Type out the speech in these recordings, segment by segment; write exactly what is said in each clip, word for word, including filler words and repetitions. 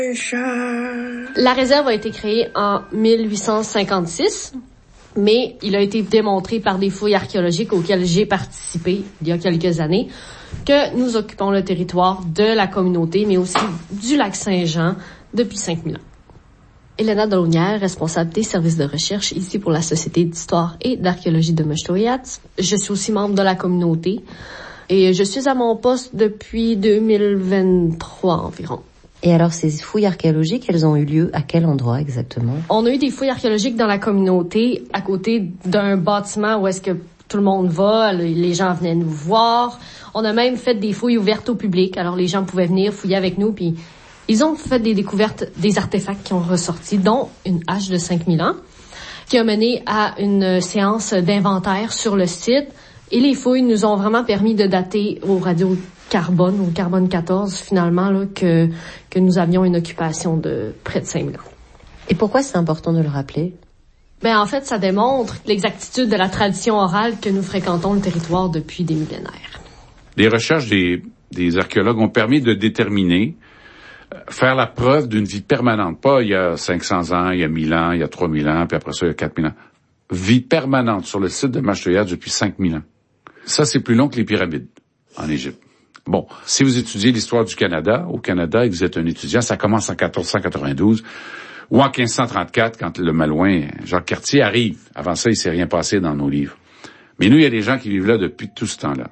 La réserve a été créée en mille huit cent cinquante-six, mais il a été démontré par des fouilles archéologiques auxquelles j'ai participé il y a quelques années que nous occupons le territoire de la communauté, mais aussi du lac Saint-Jean depuis cinq mille ans. Elena Delaunière, responsable des services de recherche ici pour la Société d'histoire et d'archéologie de Meshtoyatz. Je suis aussi membre de la communauté et je suis à mon poste depuis deux mille vingt-trois environ. Et alors, ces fouilles archéologiques, elles ont eu lieu à quel endroit exactement? On a eu des fouilles archéologiques dans la communauté, à côté d'un bâtiment où est-ce que tout le monde va, les gens venaient nous voir. On a même fait des fouilles ouvertes au public, alors les gens pouvaient venir fouiller avec nous, puis ils ont fait des découvertes des artefacts qui ont ressorti, dont une hache de cinq mille ans, qui a mené à une séance d'inventaire sur le site. Et les fouilles nous ont vraiment permis de dater au radiocarbone, au carbone quatorze, finalement, là, que, que nous avions une occupation de près de cinq mille ans. Et pourquoi c'est important de le rappeler? Ben, en fait, ça démontre l'exactitude de la tradition orale que nous fréquentons le territoire depuis des millénaires. Les recherches des, des archéologues ont permis de déterminer, euh, faire la preuve d'une vie permanente. Pas il y a cinq cents ans, il y a mille ans, il y a trois mille ans, puis après ça, il y a quatre mille ans. Vie permanente sur le site de Meshtoyatz depuis cinq mille ans. Ça, c'est plus long que les pyramides en Égypte. Bon, si vous étudiez l'histoire du Canada, au Canada, et que vous êtes un étudiant, ça commence en quatorze cent quatre-vingt-douze ou en quinze cent trente-quatre, quand le Malouin, Jacques Cartier, arrive. Avant ça, il s'est rien passé dans nos livres. Mais nous, il y a des gens qui vivent là depuis tout ce temps-là.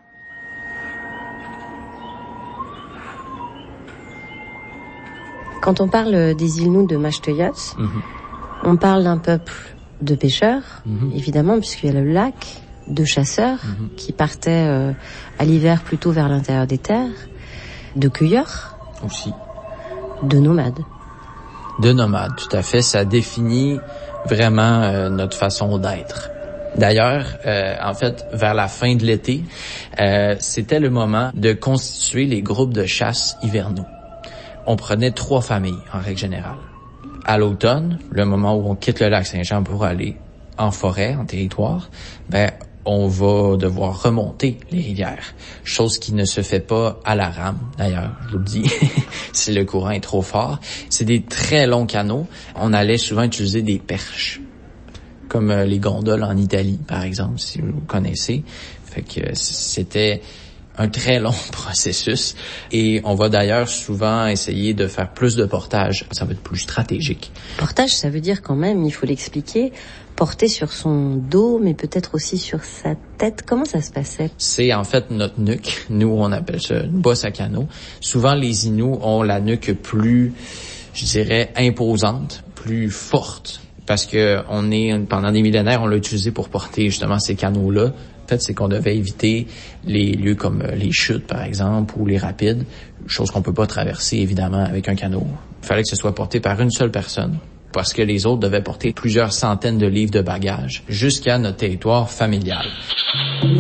Quand on parle des Inuits de Meshtoyatz, mm-hmm. on parle d'un peuple de pêcheurs, mm-hmm. évidemment, puisqu'il y a le lac, de chasseurs mm-hmm. qui partaient euh, à l'hiver plutôt vers l'intérieur des terres, de cueilleurs, aussi, de nomades. De nomades, tout à fait. Ça définit vraiment euh, notre façon d'être. D'ailleurs, euh, en fait, vers la fin de l'été, euh, c'était le moment de constituer les groupes de chasse hivernaux. On prenait trois familles, en règle générale. À l'automne, le moment où on quitte le lac Saint-Jean pour aller en forêt, en territoire, ben on va devoir remonter les rivières, chose qui ne se fait pas à la rame, d'ailleurs, je vous le dis, si le courant est trop fort. C'est des très longs canaux. On allait souvent utiliser des perches, comme les gondoles en Italie, par exemple, si vous connaissez. Fait que c'était un très long processus. Et on va d'ailleurs souvent essayer de faire plus de portage. Ça va être plus stratégique. Portage, ça veut dire quand même, il faut l'expliquer, porter sur son dos, mais peut-être aussi sur sa tête. Comment ça se passait? C'est en fait notre nuque. Nous, on appelle ça une bosse à canot. Souvent, les Inuits ont la nuque plus, je dirais, imposante, plus forte. Parce que on est, pendant des millénaires, on l'a utilisé pour porter justement ces canaux-là. En fait, c'est qu'on devait éviter les lieux comme les chutes, par exemple, ou les rapides, chose qu'on peut pas traverser, évidemment, avec un canot. Il fallait que ce soit porté par une seule personne, parce que les autres devaient porter plusieurs centaines de livres de bagages jusqu'à notre territoire familial.